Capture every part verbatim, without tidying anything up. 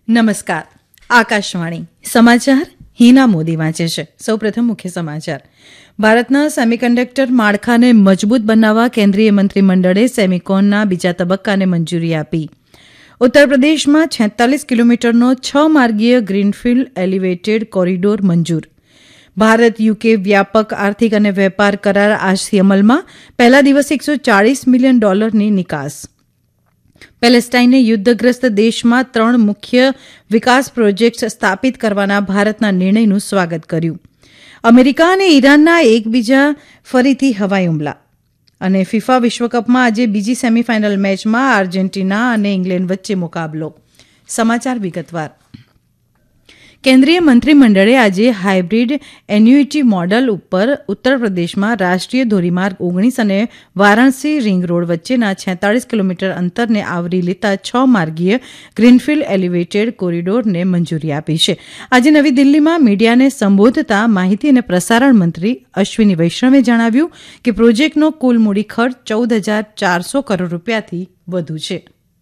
નમસ્કાર. આકાશવાણી સમાચાર હિના મોદી વાંચે છે. સૌપ્રથમ મુખ્ય સમાચાર. ભારતના સેમિકન્ડક્ટર માળખાને મજબૂત બનાવવા કેન્દ્રીય મંત્રીમંડળે સેમિકોનના બીજા તબક્કાને મંજૂરી આપી. ઉત્તર પ્રદેશમાં છેતાલીસ કિલોમીટરનો છ માર્ગીય ગ્રીનફિલ્ડ એલિવેટેડ કોરિડોર મંજૂર. ભારત યુકે વ્યાપક આર્થિક અને વેપાર કરાર આજથી અમલમાં. પહેલા દિવસે એકસો ચાળીસ મિલિયન ડોલરની નિકાસ. પેલેસ્ટાઇને યુદ્ધગ્રસ્ત દેશમાં ત્રણ મુખ્ય વિકાસ પ્રોજેક્ટ સ્થાપિત કરવાના ભારતના નિર્ણયનું સ્વાગત કર્યું. અમેરિકા અને ઈરાનના એકબીજા ફરીથી હવાઈ હુમલા. અને ફિફા વિશ્વકપમાં આજે બીજી સેમીફાઇનલ મેચમાં આર્જેન્ટિના અને ઇંગ્લેન્ડ વચ્ચે મુકાબલો. સમાચાર વિગતવાર. કેન્દ્રીય મંત્રીમંડળે આજે હાઇબ્રિડ એન્યુઇટી મોડલ ઉપર ઉત્તર પ્રદેશમાં રાષ્ટ્રીય ધોરીમાર્ગ ઓગણીસ અને વારાણસી રિંગ રોડ વચ્ચેના છેતાળીસ કિલોમીટર અંતરને આવરી લેતા છ માર્ગીય ગ્રીનફિલ્ડ એલિવેટેડ કોરિડોરને મંજૂરી આપી છે. આજે નવી દિલ્હીમાં મીડિયાને સંબોધતા માહિતી અને પ્રસારણ મંત્રી અશ્વિની વૈષ્ણવે જણાવ્યું કે પ્રોજેક્ટનો કુલ મૂડી ખર્ચ ચૌદ હજાર ચારસો કરોડ રૂપિયાથી વધુ છે.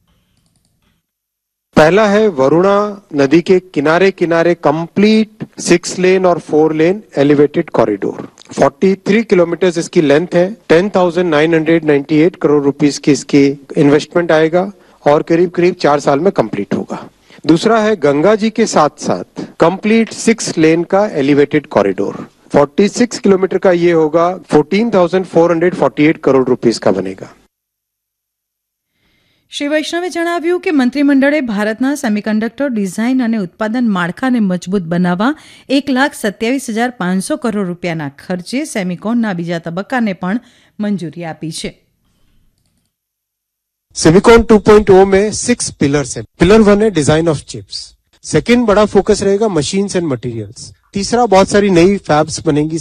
पहला है वरुणा नदी के किनारे किनारे कंप्लीट सिक्स लेन और फोर लेन एलिवेटेड कॉरिडोर. तैंतालीस किलोमीटर इसकी लेंथ है. Ten thousand nine hundred ninety eight crore rupees की इसकी इन्वेस्टमेंट आएगा और करीब करीब चार साल में कंप्लीट होगा. दूसरा है गंगा जी के साथ साथ कंप्लीट सिक्स लेन का एलिवेटेड कॉरिडोर. छियालीस किलोमीटर का ये होगा. Fourteen thousand four hundred forty eight crore rupees का बनेगा. શ્રી વૈષ્ણવે જણાવ્યું કે મંત્રીમંડળે ભારતના સેમિકન્ડક્ટર ડિઝાઇન અને ઉત્પાદન માળખાને મજબૂત બનાવવા એક લાખ સત્યાવીસ હજાર પાંચસો કરોડ રૂપિયાના ખર્ચે સેમિકોનના બીજા તબક્કાને પણ મંજૂરી આપી છે. सेमिकॉन टू पॉइंट ओ में सिक्स पिलर्स हैं. पिलर वन है डिजाइन ऑफ चिप्स. सेकंड बड़ा फोकस रहेगा मशीन्स एंड मटेरियल्स. तीसरा बहुत सारी नई फैब्स बनेंगी